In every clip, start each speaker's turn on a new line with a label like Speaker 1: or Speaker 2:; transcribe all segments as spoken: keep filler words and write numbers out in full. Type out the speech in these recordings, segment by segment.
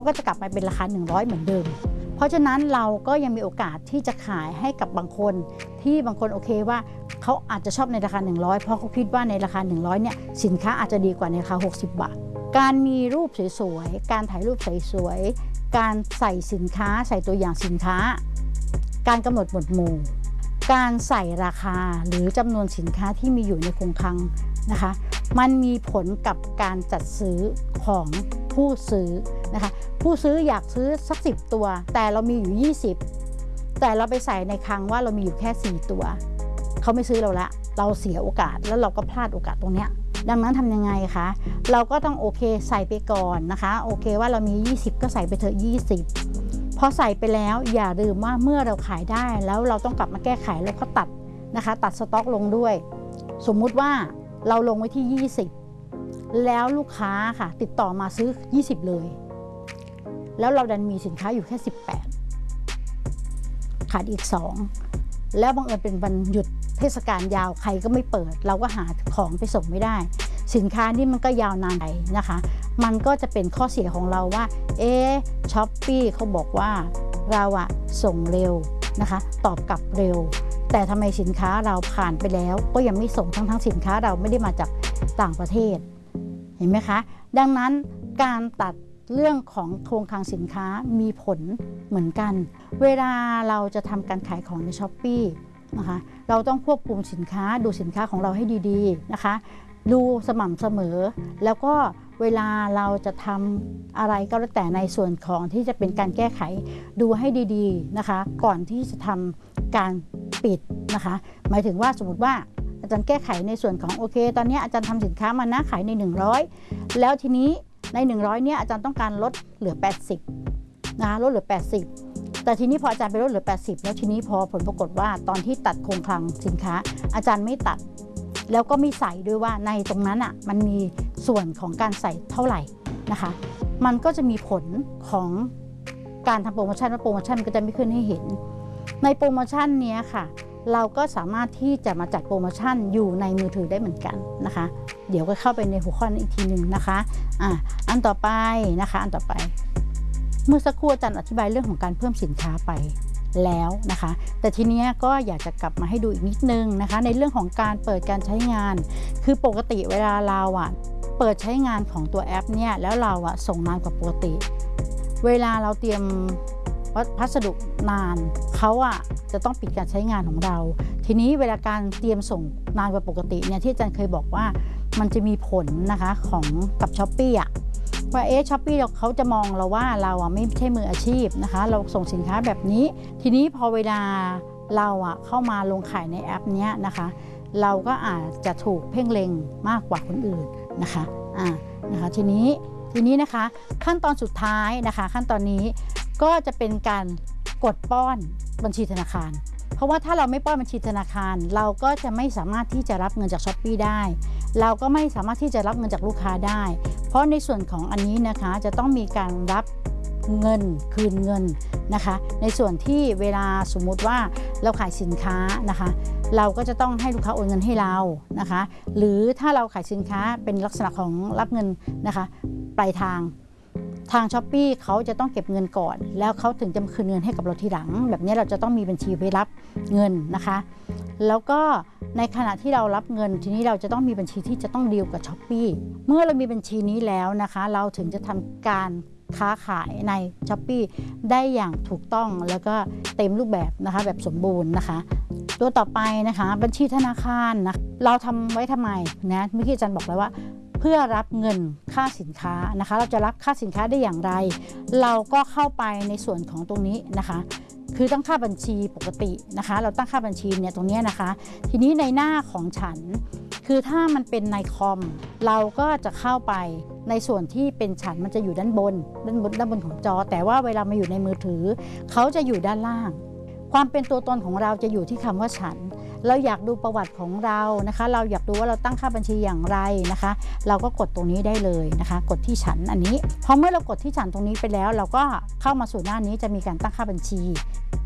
Speaker 1: ก็จะกลับมาเป็นราคาหนึ่งร้อยเหมือนเดิมเพราะฉะนั้นเราก็ยังมีโอกาสที่จะขายให้กับบางคนที่บางคนโอเคว่าเขาอาจจะชอบในราคาหนึ่งร้อยเพราะเขาคิดว่าในราคาหนึ่งร้อยเนี่ยสินค้าอาจจะดีกว่าในราคาหกสิบบาทการมีรูปสวยๆการถ่ายรูปสวยๆการใส่สินค้าใส่ตัวอย่างสินค้าการกำหนดหมวดหมู่การใส่ราคาหรือจำนวนสินค้าที่มีอยู่ในคงคลังนะคะมันมีผลกับการจัดซื้อของผู้ซื้อนะคะผู้ซื้ออยากซื้อสักสิบตัวแต่เรามีอยู่ยี่สิบแต่เราไปใส่ในคลังว่าเรามีอยู่แค่สี่ตัวเขาไม่ซื้อเราละเราเสียโอกาสแล้วเราก็พลาดโอกาสตรงเนี้ยดังนั้นทำยังไงคะเราก็ต้องโอเคใส่ไปก่อนนะคะโอเคว่าเรามียี่สิบก็ใส่ไปเถอะยี่สิบพอใส่ไปแล้วอย่าลืมว่าเมื่อเราขายได้แล้วเราต้องกลับมาแก้ไขแล้วก็ตัดนะคะตัดสต็อกลงด้วยสมมุติว่าเราลงไว้ที่ยี่สิบแล้วลูกค้าค่ะติดต่อมาซื้อยี่สิบเลยแล้วเราดันมีสินค้าอยู่แค่สิบแปดขาดอีกสองแล้วบังเอิญเป็นวันหยุดเทศกาลยาวใครก็ไม่เปิดเราก็หาของไปส่งไม่ได้สินค้านี่มันก็ยาวนานไปนะคะมันก็จะเป็นข้อเสียของเราว่าเอ๊ะช้อปปี้เขาบอกว่าเราอะส่งเร็วนะคะตอบกลับเร็วแต่ทำไมสินค้าเราผ่านไปแล้วก็ยังไม่ส่งทั้งทั้งสินค้าเราไม่ได้มาจากต่างประเทศเห็นไหมคะดังนั้นการตัดเรื่องของโครงคลังสินค้ามีผลเหมือนกันเวลาเราจะทำการขายของใน ช้อปปี้ นะคะเราต้องควบคุมสินค้าดูสินค้าของเราให้ดีๆนะคะดูสม่ำเสมอแล้วก็เวลาเราจะทำอะไรก็แล้วแต่ในส่วนของที่จะเป็นการแก้ไขดูให้ดีๆนะคะก่อนที่จะทำการปิดนะคะหมายถึงว่าสมมติว่าอาจารย์แก้ไขในส่วนของโอเคตอนนี้อาจารย์ทำสินค้ามานะขายในหนึ่งร้อยแล้วทีนี้ในหนึ่งร้อยเนี่ยอาจารย์ต้องการลดเหลือแปดสิบนะคะลดเหลือแปดสิบแต่ทีนี้พออาจารย์ไปลดเหลือแปดสิบแล้วทีนี้พอผลปรากฏว่าตอนที่ตัดโครงคลังสินค้าอาจารย์ไม่ตัดแล้วก็ไม่ใส่ด้วยว่าในตรงนั้นอ่ะมันมีส่วนของการใส่เท่าไหร่นะคะมันก็จะมีผลของการทำโปรโมชั่นว่าโปรโมชั่นก็จะไม่ขึ้นให้เห็นในโปรโมชั่นนี้ค่ะเราก็สามารถที่จะมาจัดโปรโมชั่นอยู่ในมือถือได้เหมือนกันนะคะเดี๋ยวก็เข้าไปในหัวข้อนี้อีกทีหนึ่งนะคะอ่ะอันต่อไปนะคะอันต่อไปเมื่อสักครู่อาจารย์อธิบายเรื่องของการเพิ่มสินค้าไปแล้วนะคะแต่ทีนี้ก็อยากจะกลับมาให้ดูอีกนิดนึงนะคะในเรื่องของการเปิดการใช้งานคือปกติเวลาเราอ่ะเปิดใช้งานของตัวแอปเนี่ยแล้วเราอ่ะส่งนานกว่าปกติเวลาเราเตรียมพัสดุนานเขาอ่ะจะต้องปิดการใช้งานของเราทีนี้เวลาการเตรียมส่งนานกว่าปกติเนี่ยที่อาจารย์เคยบอกว่ามันจะมีผลนะคะของกับ ช้อปปี้ อ่ะว่าเอ๊ะ ช้อปปี้ เขาจะมองเราว่าเราอ่ะไม่ใช่มืออาชีพนะคะเราส่งสินค้าแบบนี้ทีนี้พอเวลาเราอ่ะเข้ามาลงขายในแอปนี้นะคะเราก็อาจจะถูกเพ่งเล็งมากกว่าคนอื่นนะคะอ่านะคะทีนี้ทีนี้นะคะขั้นตอนสุดท้ายนะคะขั้นตอนนี้ก็จะเป็นการกดป้อนบัญชีธนาคารเพราะว่าถ้าเราไม่ป้อนบัญชีธนาคารเราก็จะไม่สามารถที่จะรับเงินจาก ช้อปปี้ ได้เราก็ไม่สามารถที่จะรับเงินจากลูกค้าได้เพราะในส่วนของอันนี้นะคะจะต้องมีการรับเงินคืนเงินนะคะในส่วนที่เวลาสมมุติว่าเราขายสินค้านะคะเราก็จะต้องให้ลูกค้าโอนเงินให้เรานะคะหรือถ้าเราขายสินค้าเป็นลักษณะของรับเงินนะคะปลายทางทาง ช้อปปี้ เขาจะต้องเก็บเงินก่อนแล้วเขาถึงจะคืนเงินให้กับเราทีหลังแบบนี้เราจะต้องมีบัญชีไว้รับเงินนะคะแล้วก็ในขณะที่เรารับเงินทีนี้เราจะต้องมีบัญชีที่จะต้องดีลกับ ช้อปปี้ เมื่อเรามีบัญชีนี้แล้วนะคะเราถึงจะทำการค้าขายใน ช้อปปี้ ได้อย่างถูกต้องแล้วก็เต็มรูปแบบนะคะแบบสมบูรณ์นะคะตัวต่อไปนะคะบัญชีธนาคารนะเราทำไว้ทำไมนะเมื่อกี้อาจารย์บอกแล้วว่าเพื่อรับเงินค่าสินค้านะคะเราจะรับค่าสินค้าได้อย่างไรเราก็เข้าไปในส่วนของตรงนี้นะคะคือตั้งค่าบัญชีปกตินะคะเราตั้งค่าบัญชีเนี่ยตรงนี้นะคะทีนี้ในหน้าของฉันคือถ้ามันเป็นในคอมเราก็จะเข้าไปในส่วนที่เป็นฉันมันจะอยู่ด้านบนด้านบนด้านบนของจอแต่ว่าเวลามาอยู่ในมือถือเขาจะอยู่ด้านล่างความเป็นตัวตนของเราจะอยู่ที่คำว่าฉันเราอยากดูประวัติของเรานะคะเราอยากดูว่าเราตั้งค่าบัญชีอย่างไรนะคะเราก็กดตรงนี้ได้เลยนะคะกดที่ฉันอันนี้พอเมื่อเรากดที่ฉันตรงนี้ไปแล้วเราก็เข้ามาสู่หน้านี้จะมีการตั้งค่าบัญชี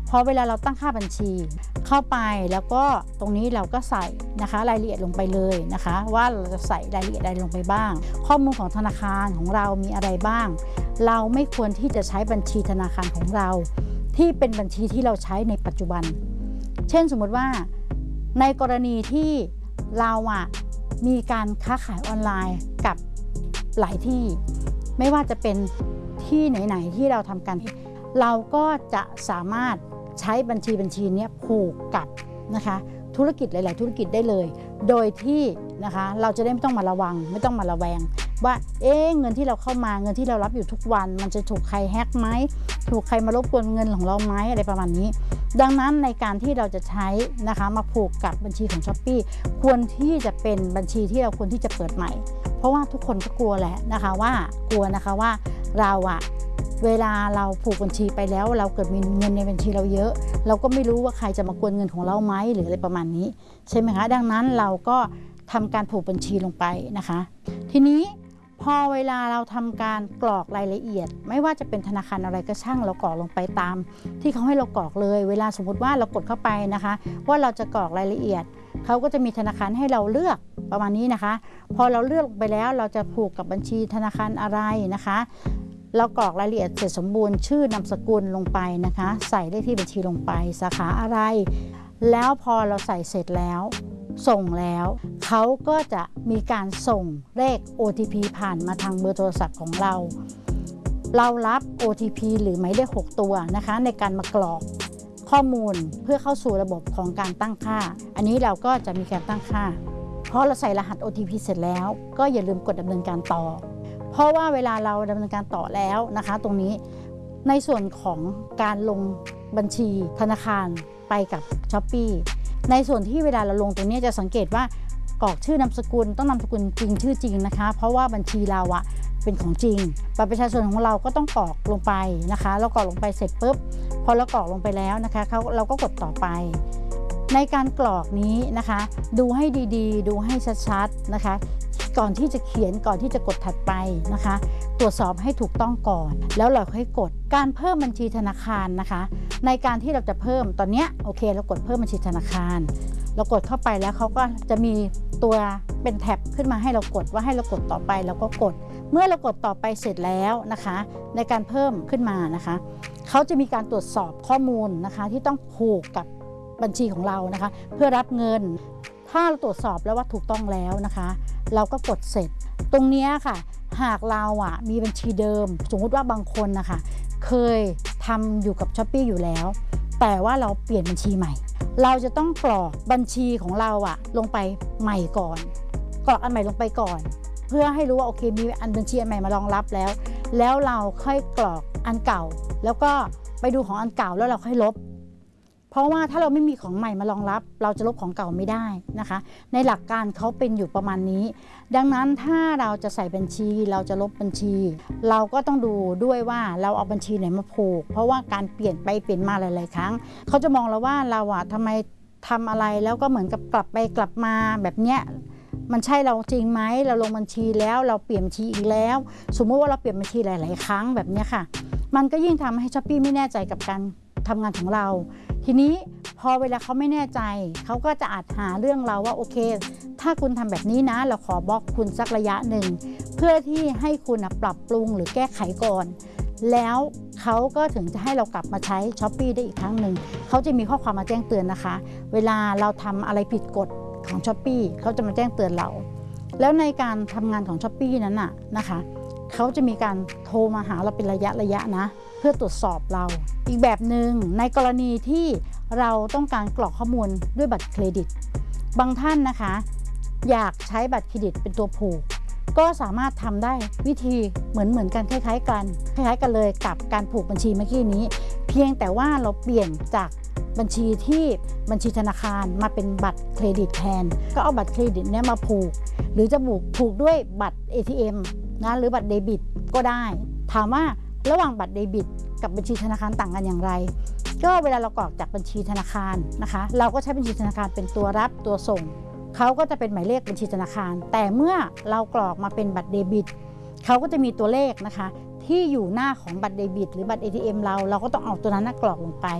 Speaker 1: พอเวลาเราตั้งค่าบัญชีเข้าไปแล้วก็ตรงนี้เราก็ใส่นะคะรายละเอียดลงไปเลยนะคะว่าเราจะใส่รายละเอียดอะไรลงไปบ้างข้อมูลของธนาคารของเรามีอะไรบ้างเราไม่ควรที่จะใช้บัญชีธนาคารของเราที่เป็นบัญชีที่เราใช้ในปัจจุบันเช่นสมมติว่าในกรณีที่เราอะมีการค้าขายออนไลน์กับหลายที่ไม่ว่าจะเป็นที่ไหนๆที่เราทำกันเราก็จะสามารถใช้บัญชีบัญชีนี้ผูกกับนะคะธุรกิจหลายๆธุรกิจได้เลยโดยที่นะคะเราจะได้ไม่ต้องมาระวังไม่ต้องมาระแวงว่าเอ๊ะเงินที่เราเข้ามาเงินที่เรารับอยู่ทุกวันมันจะถูกใครแฮ็กไหมถูกใครมารบกวนเงินของเราไหมอะไรประมาณนี้ดังนั้นในการที่เราจะใช้นะคะมาผูกกับบัญชีของ Shopee ควรที่จะเป็นบัญชีที่เราควรที่จะเปิดใหม่เพราะว่าทุกคนก็กลัวแหละนะคะว่ากลัวนะคะว่าเราอะเวลาเราผูกบัญชีไปแล้วเราเกิดมีเงินในบัญชีเราเยอะเราก็ไม่รู้ว่าใครจะมากวนเงินของเราไหมหรืออะไรประมาณนี้ใช่ไหมคะดังนั้นเราก็ทำการผูกบัญชีลงไปนะคะทีนี้พอเวลาเราทำการกรอกรายละเอียดไม่ว่าจะเป็นธนาคารอะไรก็ช่างเรากรอกลงไปตามที่เขาให้เรากรอกเลยเวลาสมมติว่าเรากดเข้าไปนะคะว่าเราจะกรอกรายละเอียดเขาก็จะมีธนาคารให้เราเลือกประมาณนี้นะคะพอเราเลือกไปแล้วเราจะผูกกับบัญชีธนาคารอะไรนะคะเรากรอกรายละเอียดเสร็จสมบูรณ์ชื่อนามสกุลลงไปนะคะใส่เลขที่บัญชีลงไปสาขาอะไรแล้วพอเราใส่เสร็จแล้วส่งแล้วเขาก็จะมีการส่งเลข โอ ที พี ผ่านมาทางเบอร์โทรศัพท์ของเราเรารับ โอ ที พี หรือหมายเลขหกตัวนะคะในการมากรอกข้อมูลเพื่อเข้าสู่ระบบของการตั้งค่าอันนี้เราก็จะมีการตั้งค่าพอเราใส่รหัส โอ ที พี เสร็จแล้วก็อย่าลืมกดดำเนินการต่อเพราะว่าเวลาเราดำเนินการต่อแล้วนะคะตรงนี้ในส่วนของการลงบัญชีธนาคารไปกับ Shopee ในส่วนที่เวลาเราลงตรงนี้จะสังเกตว่ากรอกชื่อนามสกุลต้องนามสกุลจริงชื่อจริงนะคะเพราะว่าบัญชีเราอะเป็นของจริงบัตรประชาชนของเราก็ต้องกรอกลงไปนะคะเรากรอกลงไปเสร็จปุ๊บพอเรากรอกลงไปแล้วนะคะเขาเราก็กดต่อไปในการกรอกนี้นะคะดูให้ดีๆดูให้ชัดๆนะคะก่อนที่จะเขียนก่อนที่จะกดถัดไปนะคะตรวจสอบให้ถูกต้องก่อนแล้วเราค่อยกดการเพิ่มบัญชีธนาคารนะคะในการที่เราจะเพิ่มตอนนี้โอเคเรากดเพิ่มบัญชีธนาคารเรากดเข้าไปแล้วเขาก็จะมีตัวเป็นแท็บขึ้นมาให้เรากดว่าให้เรากดต่อไปเราก็กดเมื่อเรากดต่อไปเสร็จแล้วนะคะในการเพิ่มขึ้นมานะคะเขาจะมีการตรวจสอบข้อมูลนะคะที่ต้องผูกกับบัญชีของเรานะคะเพื่อรับเงินถ้าเราตรวจสอบแล้วว่าถูกต้องแล้วนะคะเราก็กดเสร็จตรงนี้ค่ะหากเราอ่ะมีบัญชีเดิมสมมุติว่าบางคนนะคะเคยทำอยู่กับ Shopee อยู่แล้วแต่ว่าเราเปลี่ยนบัญชีใหม่เราจะต้องกรอกบัญชีของเราอะลงไปใหม่ก่อนกรอกอันใหม่ลงไปก่อนเพื่อให้รู้ว่าโอเคมีอันบัญชีอันใหม่มารองรับแล้วแล้วเราค่อยกรอกอันเก่าแล้วก็ไปดูของอันเก่าแล้วเราค่อยลบเพราะว่าถ้าเราไม่มีของใหม่มารองรับเราจะลบของเก่าไม่ได้นะคะในหลักการเขาเป็นอยู่ประมาณนี้ดังนั้นถ้าเราจะใส่บัญชีเราจะลบบัญชีเราก็ต้องดูด้วยว่าเราเอาบัญชีไหนมาผูกเพราะว่าการเปลี่ยนไปเปลี่ยนมาหลายๆครั้งเขาจะมองเราว่าเราอะทำไมทำอะไรแล้วก็เหมือนกับกลับไปกลับมาแบบเนี้ยมันใช่เราจริงไหมเราลงบัญชีแล้วเราเปลี่ยนบัญชีอีกแล้วสมมติว่าเราเปลี่ยนบัญชีหลายๆครั้งแบบนี้ค่ะมันก็ยิ่งทำให้ Shopee ไม่แน่ใจกับการทำงานของเราทีนี้พอเวลาเขาไม่แน่ใจเขาก็จะอาจหาเรื่องเราว่าโอเคถ้าคุณทำแบบนี้นะเราขอบล็อกคุณสักระยะหนึ่งเพื่อที่ให้คุณปรับปรุงหรือแก้ไขก่อนแล้วเขาก็ถึงจะให้เรากลับมาใช้ Shopee ได้อีกครั้งหนึ่งเขาจะมีข้อความมาแจ้งเตือนนะคะเวลาเราทำอะไรผิดกฎของ Shopee เขาจะมาแจ้งเตือนเราแล้วในการทำงานของ Shopee นั้นน่ะนะคะเขาจะมีการโทรมาหาเราเป็นระยะระยะนะเพื่อตรวจสอบเราอีกแบบหนึ่งในกรณีที่เราต้องการกรอกข้อมูลด้วยบัตรเครดิตบางท่านนะคะอยากใช้บัตรเครดิตเป็นตัวผูกก็สามารถทำได้วิธีเหมือนเหมือนกันคล้ายๆกันคล้ายๆกันเลยกับการผูกบัญชีเมื่อกี้นี้เพียงแต่ว่าเราเปลี่ยนจากบัญชีที่บัญชีธนาคารมาเป็นบัตรเครดิตแทนก็เอาบัตรเครดิตเนี้ยมาผูกหรือจะผูกผูกด้วยบัตร เอ ที เอ็ม นะหรือบัตรเดบิตก็ได้ถามว่าระหว่างบัตรเดบิตกับบัญชีธนาคารต่างกันอย่างไรก็เวลาเรากรอกจากบัญชีธนาคารนะคะเราก็ใช้บัญชีธนาคารเป็นตัวรับตัวส่งเขาก็จะเป็นหมายเลขบัญชีธนาคารแต่เมื่อเรากรอกมาเป็นบัตรเดบิตเขาก็จะมีตัวเลขนะคะที่อยู่หน้าของบัตรเดบิตหรือบัตร เอ ที เอ็ม เราเราก็ต้องเอาตัวนั้นกรอกลงไป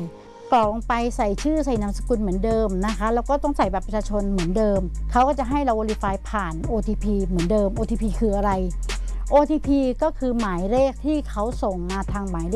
Speaker 1: กรอกลงไปใส่ชื่อใส่นามสกุลเหมือนเดิมนะคะแล้วก็ต้องใส่บัตรประชาชนเหมือนเดิมเขาก็จะให้เรา Verify ผ่าน โอ ที พี เหมือนเดิม โอ ที พี คืออะไร โอ ที พี ก็คือหมายเลขที่เขาส่งมาทางหมายเลข